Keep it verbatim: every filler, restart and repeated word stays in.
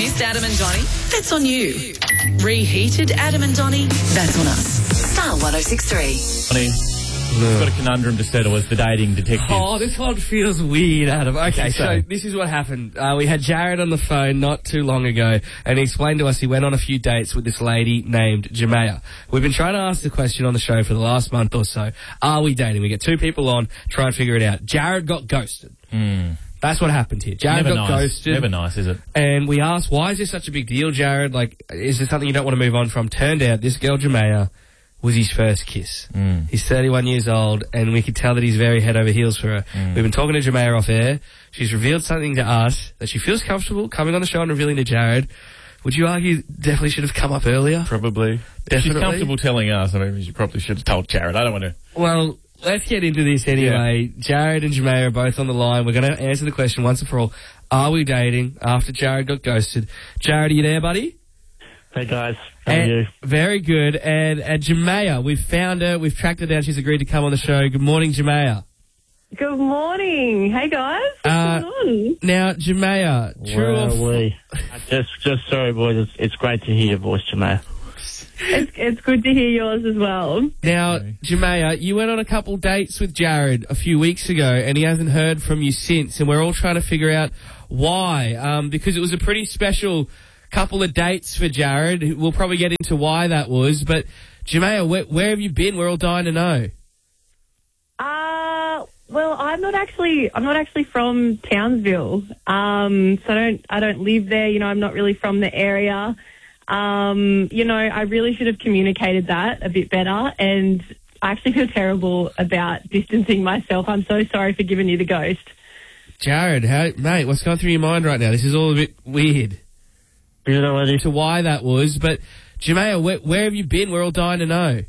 Missed Adam and Donnie? That's on you. Reheated Adam and Donnie? That's on us. Star one oh six point three. We've got a conundrum to settle as the dating detective. Oh, this one feels weird, Adam. Okay, so, So? this is what happened. Uh, we had Jared on the phone not too long ago, and he explained to us he went on a few dates with this lady named Jamea. We've been trying to ask the question on the show for the last month or so. Are we dating? We get two people on, try and figure it out. Jared got ghosted. Mm. That's what happened here. Jared Never got nice. ghosted. Never nice, is it? And we asked, why is this such a big deal, Jared? Like, is there something you don't want to move on from? Turned out this girl, Jamea, was his first kiss. Mm. He's thirty-one years old, and we could tell that he's very head over heels for her. Mm. We've been talking to Jamea off air. She's revealed something to us that she feels comfortable coming on the show and revealing to Jared. Would you argue definitely should have come up earlier? Probably. If Definitely. she's comfortable telling us, I mean, she probably should have told Jared. I don't want to... Well, let's get into this anyway. Jared and Jamea are both on the line. We're going to answer the question once and for all. Are we dating after Jared got ghosted? Jared, are you there, buddy? Hey guys, how And- are you? Very good. And, and Jamea, we've found her. We've tracked her down. She's agreed to come on the show. Good morning, Jamea. Good morning. Hey guys. What's Uh, going on? Now, Jamea, true or Well, we just, just sorry, boys. It's, it's great to hear your voice, Jamea. It's, it's good to hear yours as well. Now, Jamea, you went on a couple dates with Jared a few weeks ago, and he hasn't heard from you since, and we're all trying to figure out why. Um, because it was a pretty special couple of dates for Jared. We'll probably get into why that was, but Jamea, where, where have you been? We're all dying to know. Uh, well, I'm not actually. I'm not actually from Townsville. Um, so I don't. I don't live there. You know, I'm not really from the area. Um, you know, I really should have communicated that a bit better, and I actually feel terrible about distancing myself. I'm so sorry for giving you the ghost. Jared, how, mate, what's going through your mind right now? This is all a bit weird. You know what? To why that was, but Jamea, where, where have you been? We're all dying to know.